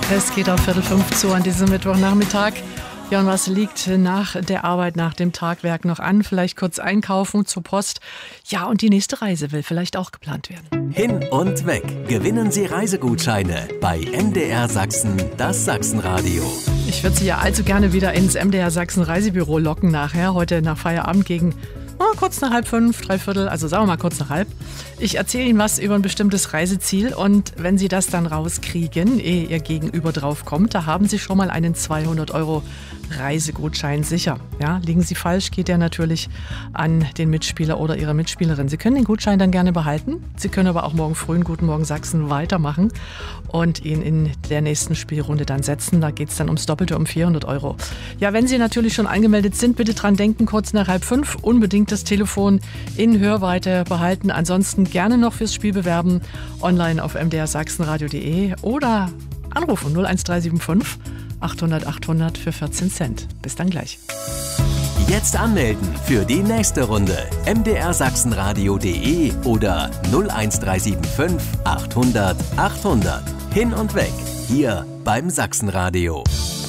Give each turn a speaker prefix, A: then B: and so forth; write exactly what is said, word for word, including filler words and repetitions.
A: Es geht auf Viertel fünf zu an diesem Mittwochnachmittag. Ja, und was liegt nach der Arbeit, nach dem Tagwerk noch an? Vielleicht kurz einkaufen, zur Post. Ja, und die nächste Reise will vielleicht auch geplant werden.
B: Hin und weg. Gewinnen Sie Reisegutscheine bei M D R Sachsen, das Sachsenradio.
A: Ich würde Sie ja allzu gerne wieder ins M D R Sachsen Reisebüro locken nachher. Heute nach Feierabend gegen oh, kurz nach halb fünf, drei Viertel, also sagen wir mal kurz nach halb. Ich erzähle Ihnen was über ein bestimmtes Reiseziel und wenn Sie das dann rauskriegen, ehe Ihr Gegenüber drauf kommt, da haben Sie schon mal einen zweihundert Euro Reisegutschein sicher. Ja, liegen Sie falsch, geht der natürlich an den Mitspieler oder Ihre Mitspielerin. Sie können den Gutschein dann gerne behalten. Sie können aber auch morgen früh in Guten Morgen Sachsen weitermachen und ihn in der nächsten Spielrunde dann setzen. Da geht es dann ums Doppelte, um vierhundert Euro. Ja, wenn Sie natürlich schon angemeldet sind, bitte dran denken, kurz nach halb fünf unbedingt das Telefon in Hörweite behalten. Ansonsten gerne noch fürs Spiel bewerben, online auf m d r sachsenradio punkt de oder anrufen null eins drei sieben fünf achthundert achthundert für vierzehn Cent. Bis dann gleich.
B: Jetzt anmelden für die nächste Runde. m d r sachsenradio punkt de oder null eins drei sieben fünf achthundert achthundert. Hin und weg. Hier beim Sachsenradio.